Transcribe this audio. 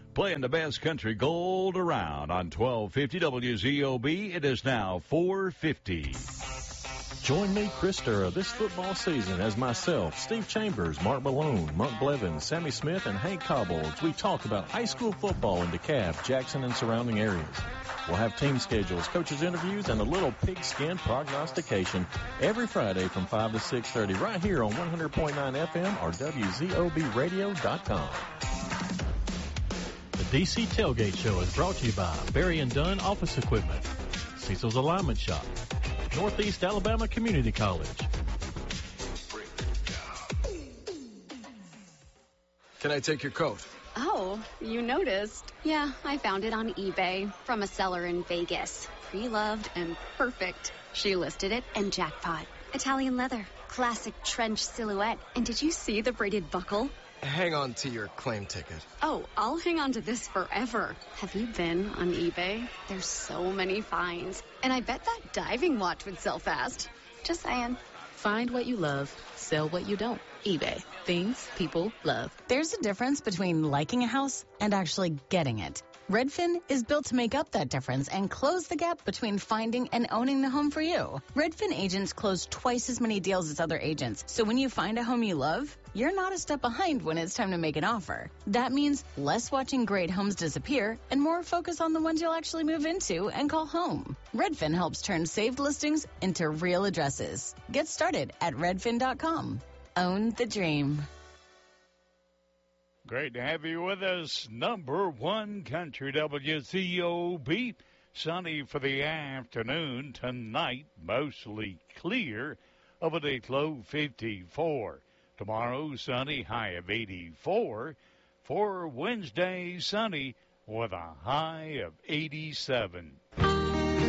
Playing the best country gold around on 1250 WZOB. It is now 4:50. Join me, Chris Sturra, this football season as myself, Steve Chambers, Mark Malone, Monk Blevins, Sammy Smith, and Hank Cobble as we talk about high school football in DeKalb, Jackson, and surrounding areas. We'll have team schedules, coaches' interviews, and a little pigskin prognostication every Friday from 5 to 6:30 right here on 100.9 FM or WZOBradio.com. The DC Tailgate Show is brought to you by Barry & Dunn Office Equipment, Cecil's Alignment Shop, Northeast Alabama Community College. Can I take your coat? Oh, you noticed. Yeah, I found it on eBay from a seller in Vegas. Pre-loved and perfect. She listed it and jackpot. Italian leather, classic trench silhouette. And did you see the braided buckle? Hang on to your claim ticket. Oh, I'll hang on to this forever. Have you been on eBay? There's so many finds. And I bet that diving watch would sell fast. Just saying. Find what you love, sell what you don't. eBay. Things people love. There's a difference between liking a house and actually getting it. Redfin is built to make up that difference and close the gap between finding and owning the home for you. Redfin agents close twice as many deals as other agents, so when you find a home you love, you're not a step behind when it's time to make an offer. That means less watching great homes disappear and more focus on the ones you'll actually move into and call home. Redfin helps turn saved listings into real addresses. Get started at redfin.com. Own the dream. Great to have you with us. Number one country WZOB. Sunny for the afternoon. Tonight, mostly clear. Overnight low 54. Tomorrow, sunny, high of 84. For Wednesday, sunny with a high of 87.